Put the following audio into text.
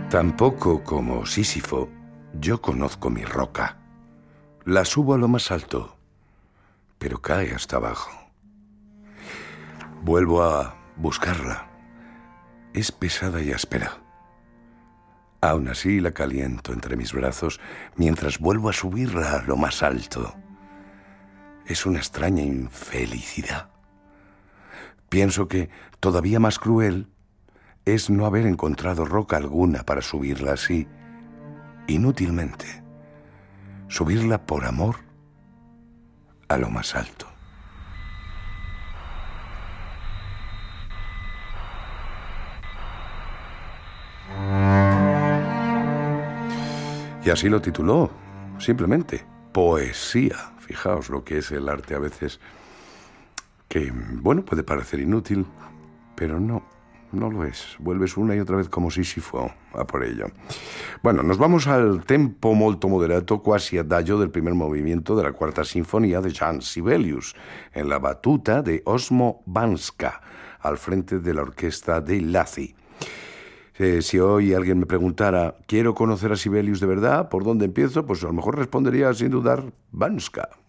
Tampoco como Sísifo, yo conozco mi roca. La subo a lo más alto, pero cae hasta abajo. Vuelvo a buscarla. Es pesada y áspera. Aún así la caliento entre mis brazos mientras vuelvo a subirla a lo más alto. Es una extraña infelicidad. Pienso que todavía más cruel es no haber encontrado roca alguna para subirla así, inútilmente. Subirla por amor a lo más alto. Y así lo tituló, simplemente, poesía. Fijaos lo que es el arte a veces, que, bueno, puede parecer inútil, pero no lo es. Vuelves una y otra vez como Sísifo a por ello. Bueno, nos vamos al tempo molto moderato, quasi adagio del primer movimiento de la cuarta sinfonía de Jan Sibelius, en la batuta de Osmo Banska, al frente de la orquesta de Lazi. Si hoy alguien me preguntara, ¿quiero conocer a Sibelius de verdad? ¿Por dónde empiezo? Pues a lo mejor respondería sin dudar, Banska.